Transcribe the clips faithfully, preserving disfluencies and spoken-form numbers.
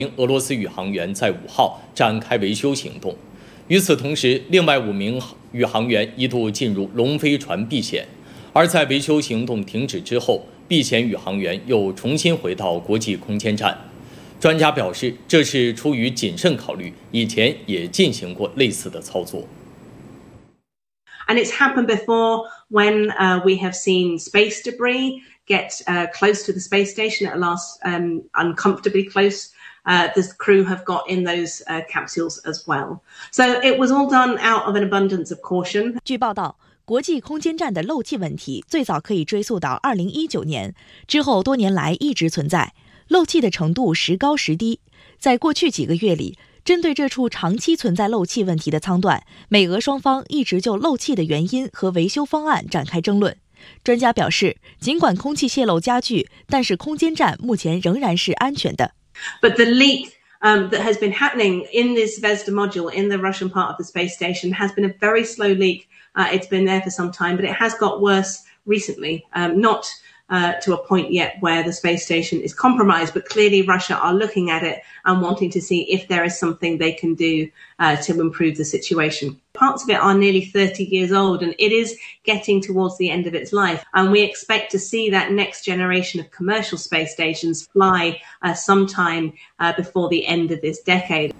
俄罗斯宇航员在五号展开维修行动。与此同时，另外五名宇航员一度进入龙飞船避险，而在维修行动停止之后，避险宇航员又重新回到国际空间站。专家表示，这是出于谨慎考虑，以前也进行过类似的操作。 And it's happened before when uh, we have seen space debris get uh, close to the space station at last, um, uncomfortably close. Uh, the crew have got in those uh, capsules as well. So it was all done out of an abundance of caution. 据报道，国际空间站的漏气问题最早可以追溯到二零一九年，之后多年来一直存在，漏气的程度时高时低。在过去几个月里，针对这处长期存在漏气问题的舱段，美俄双方一直就漏气的原因和维修方案展开争论。专家表示，尽管空气泄漏加剧，但是空间站目前仍然是安全的。 But the leak um, that has been happening in this Zvezda module in the Russian part of the space station has been a very slow leak. Uh, it's been there for some time, but it has got worse recently, um, not uh, to a point yet where the space station is compromised, but clearly Russia are looking at it and wanting to see if there is something they can do uh, to improve the situation. Parts of it are nearly thirty years old, and it is getting towards the end of its life. And we expect to see that next generation of commercial space stations fly uh, sometime uh, before the end of this decade.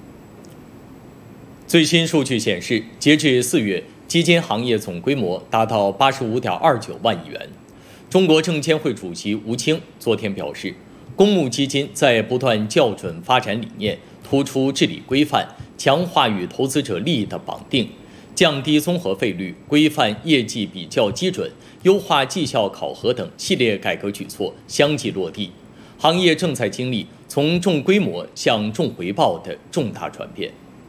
最新数据显示，截至四月，基金行业总规模达到八十五点二九万亿元。中国证监会主席吴清昨天表示，公募基金在不断校准发展理念，突出治理规范，强化与投资者利益的绑定，降低综合费率，规范业绩比较基准，优化绩效考核等系列改革举措相继落地，行业正在经历从重规模向重回报的重大转变。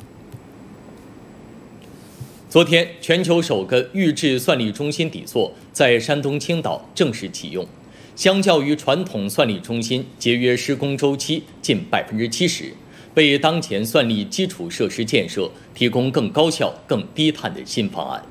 昨天，全球首个预制算力中心底座在山东青岛正式启用。相较于传统算力中心，节约施工周期近百分之七十，为当前算力基础设施建设提供更高效、更低碳的新方案。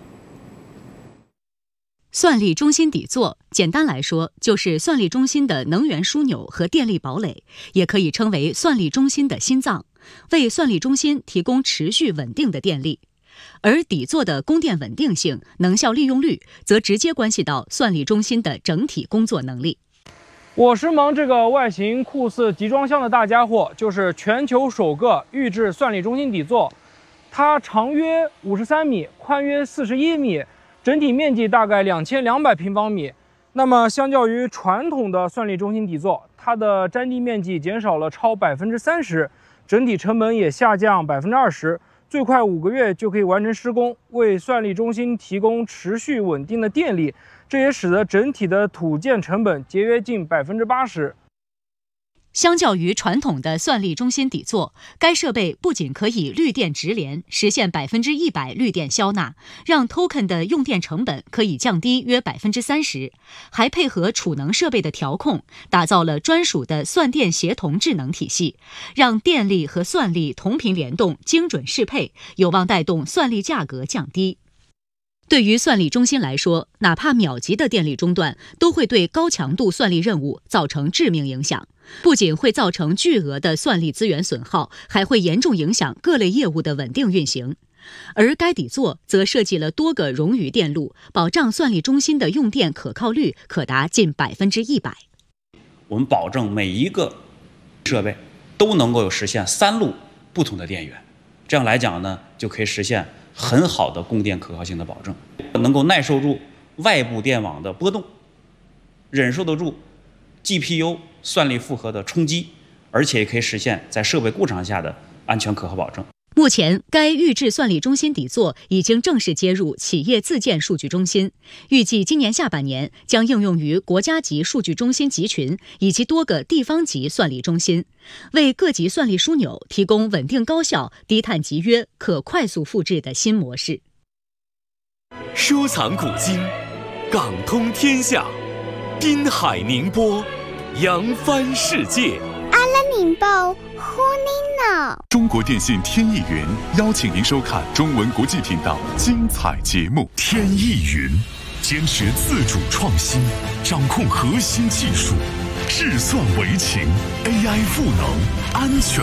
算力中心底座，简单来说就是算力中心的能源枢纽和电力堡垒，也可以称为算力中心的心脏，为算力中心提供持续稳定的电力。而底座的供电稳定性、能效利用率，则直接关系到算力中心的整体工作能力。 我时芒这个外形酷似集装箱的大家伙，就是全球首个预制算力中心底座。它长约五十三米，宽约四十一米，整体面积大概两千两百平方米。那么，相较于传统的算力中心底座，它的占地面积减少了超百分之三十，整体成本也下降百分之二十。最快五个月就可以完成施工，为算力中心提供持续稳定的电力，这也使得整体的土建成本节约近百分之八十。 相较于传统的算力中心底座，该设备不仅可以绿电直连，实现百分之一百绿电消纳，让 token 的用电成本可以降低约百分之三十，还配合储能设备的调控，打造了专属的算电协同智能体系，让电力和算力同频联动、精准适配，有望带动算力价格降低。对于算力中心来说，哪怕秒级的电力中断，都会对高强度算力任务造成致命影响。不仅会造成巨额的算力资源损耗，还会严重影响各类业务的稳定运行。而该底座则设计了多个冗余电路，保障算力中心的用电可靠率可达近百分之一百。 我们保证每一个设备都能够有实现三路不同的电源，这样来讲呢，就可以实现很好的供电可靠性的保证，能够耐受住外部电网的波动，忍受得住 G P U 算力负荷的冲击，而且也可以实现在设备故障下的安全可靠保证。 目前，该预制算力中心底座已经正式接入企业自建数据中心，预计今年下半年将应用于国家级数据中心集群以及多个地方级算力中心，为各级算力枢纽提供稳定高效、低碳集约、可快速复制的新模式。 收藏古今，港通天下，滨海宁波，扬帆世界。 阿拉宁报，呼您脑。 中国电信天翼云邀请您收看中文国际频道精彩节目。天翼云坚持自主创新，掌控核心技术，智算为情 ，A I 赋能，安全